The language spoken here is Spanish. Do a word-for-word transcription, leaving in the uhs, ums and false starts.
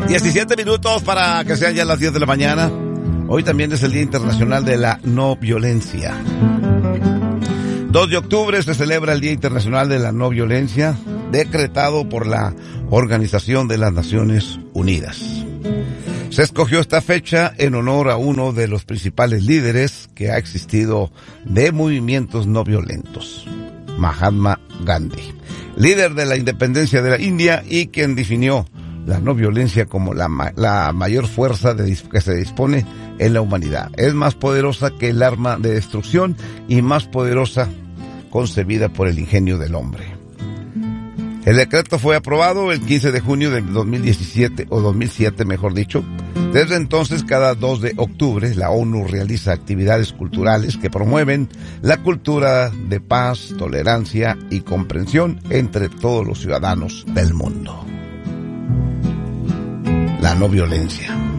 diecisiete minutos para que sean ya las diez de la mañana. Hoy también es el Día Internacional de la No Violencia. dos de octubre se celebra el Día Internacional de la No Violencia, decretado por la Organización de las Naciones Unidas. Se escogió esta fecha en honor a uno de los principales líderes que ha existido de movimientos no violentos, Mahatma Gandhi, líder de la independencia de la India y quien definió la no violencia como la, ma- la mayor fuerza de, que se dispone en la humanidad. Es más poderosa que el arma de destrucción y más poderosa concebida por el ingenio del hombre. El decreto fue aprobado el quince de junio de dos mil diecisiete, o dos mil siete mejor dicho. Desde entonces, cada dos de octubre, la ONU realiza actividades culturales que promueven la cultura de paz, tolerancia y comprensión entre todos los ciudadanos del mundo. La no violencia.